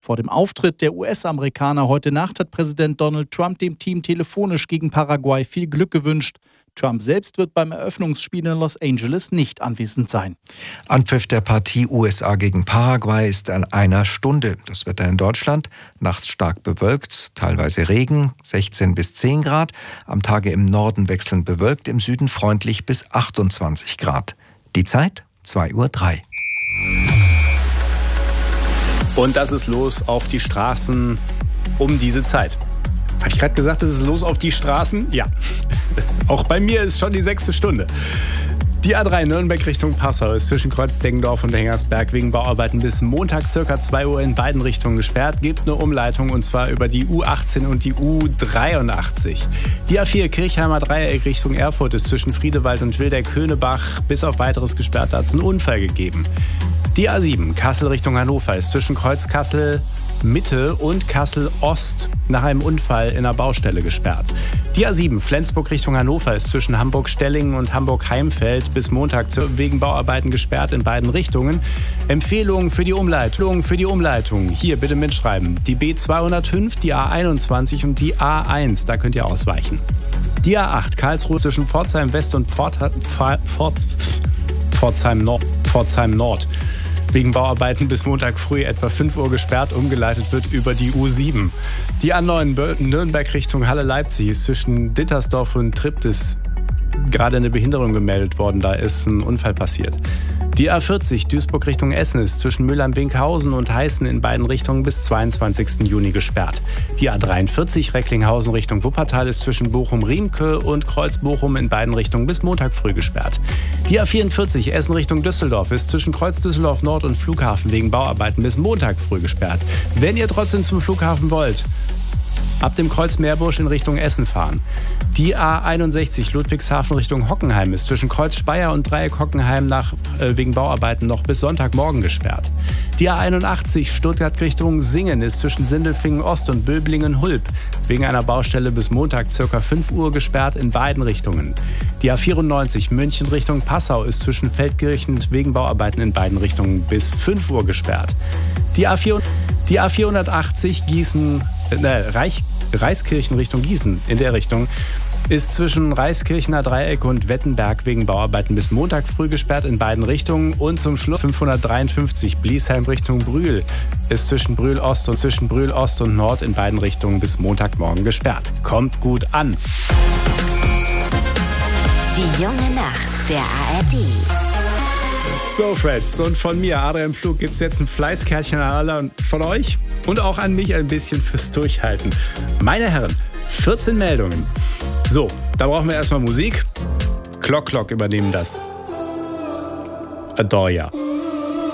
Vor dem Auftritt der US-Amerikaner heute Nacht hat Präsident Donald Trump dem Team telefonisch gegen Paraguay viel Glück gewünscht. Trump selbst wird beim Eröffnungsspiel in Los Angeles nicht anwesend sein. Anpfiff der Partie USA gegen Paraguay ist in einer Stunde. Das Wetter in Deutschland: nachts stark bewölkt, teilweise Regen, 16 bis 10 Grad. Am Tage im Norden wechselnd bewölkt, im Süden freundlich bis 28 Grad. Die Zeit 2:03 Uhr. Und das ist los auf die Straßen um diese Zeit. Habe ich gerade gesagt, es ist los auf die Straßen? Ja. Auch bei mir ist schon die 6. Stunde. Die A3 Nürnberg Richtung Passau ist zwischen Kreuz-Deggendorf und Hengersberg wegen Bauarbeiten bis Montag ca. 2 Uhr in beiden Richtungen gesperrt. Gibt eine Umleitung und zwar über die U18 und die U83. Die A4 Kirchheimer Dreieck Richtung Erfurt ist zwischen Friedewald und Wildeck-Höhnebach bis auf weiteres gesperrt. Da hat es einen Unfall gegeben. Die A7 Kassel Richtung Hannover ist zwischen Kreuz Kassel Mitte und Kassel Ost nach einem Unfall in einer Baustelle gesperrt. Die A7 Flensburg Richtung Hannover ist zwischen Hamburg-Stellingen und Hamburg-Heimfeld bis Montag wegen Bauarbeiten gesperrt in beiden Richtungen. Empfehlungen für die Umleitung. Hier bitte mitschreiben. Die B205, die A21 und die A1, da könnt ihr ausweichen. Die A8 Karlsruhe zwischen Pforzheim West und Pforzheim Nord. Wegen Bauarbeiten bis Montag früh etwa 5 Uhr gesperrt, umgeleitet wird über die U7. Die A9 Nürnberg Richtung Halle-Leipzig ist zwischen Dittersdorf und Triptis gerade eine Behinderung gemeldet worden, da ist ein Unfall passiert. Die A40 Duisburg Richtung Essen ist zwischen Mülheim-Winkhausen und Heißen in beiden Richtungen bis 22. Juni gesperrt. Die A43 Recklinghausen Richtung Wuppertal ist zwischen Bochum-Riemke und Kreuz-Bochum in beiden Richtungen bis Montag früh gesperrt. Die A44 Essen Richtung Düsseldorf ist zwischen Kreuz Düsseldorf Nord und Flughafen wegen Bauarbeiten bis Montag früh gesperrt. Wenn ihr trotzdem zum Flughafen wollt, ab dem Kreuz Meerbusch in Richtung Essen fahren. Die A61 Ludwigshafen Richtung Hockenheim ist zwischen Kreuz Speyer und Dreieck Hockenheim wegen Bauarbeiten noch bis Sonntagmorgen gesperrt. Die A81 Stuttgart Richtung Singen ist zwischen Sindelfingen Ost und Böblingen-Hulb wegen einer Baustelle bis Montag ca. 5 Uhr gesperrt in beiden Richtungen. Die A94 München Richtung Passau ist zwischen Feldkirchen wegen Bauarbeiten in beiden Richtungen bis 5 Uhr gesperrt. Die A480 Reiskirchen Richtung Gießen in der Richtung ist zwischen Reiskirchener Dreieck und Wettenberg wegen Bauarbeiten bis Montag früh gesperrt in beiden Richtungen. Und zum Schluss 553 Bliesheim Richtung Brühl ist zwischen Brühl Ost und Nord in beiden Richtungen bis Montagmorgen gesperrt. Kommt gut an. Die junge Nacht der ARD. So, Freds, und von mir, Adrian Pflug, gibt es jetzt ein Fleißkärtchen an alle von euch und auch an mich ein bisschen fürs Durchhalten. Meine Herren, 14 Meldungen. So, da brauchen wir erstmal Musik. Clock übernehmen das. Adoria.